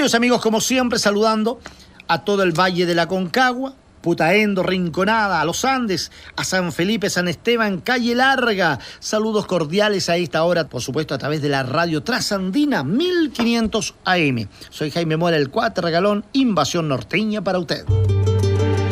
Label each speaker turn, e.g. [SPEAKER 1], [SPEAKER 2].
[SPEAKER 1] Queridos amigos, como siempre, saludando a todo el Valle de la Concagua, Putaendo, Rinconada, a los Andes, a San Felipe, San Esteban, Calle Larga. Saludos cordiales a esta hora, por supuesto, a través de la radio Trasandina 1500 AM. Soy Jaime Mora, el Cuatro Regalón, Invasión Norteña para usted.